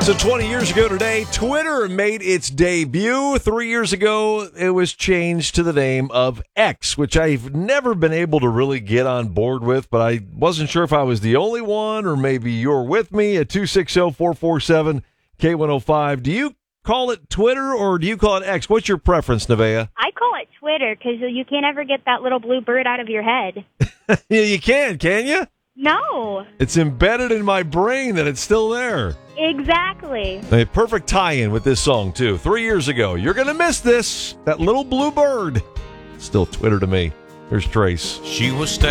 So 20 years ago today, Twitter made its debut. 3 years ago, it was changed to the name of X, which I've never been able to really get on board with, but I wasn't sure if I was the only one or maybe you're with me at 260-447-K105. Do you call it Twitter or do you call it X? What's your preference, Nevaeh? I call it Twitter because you can't ever get that little blue bird out of your head. Yeah, you can you? No. It's embedded in my brain that it's still there. Exactly. A perfect tie-in with this song, too. 3 years ago. You're going to miss this. That little blue bird. Still Twitter to me. Here's Trace. She was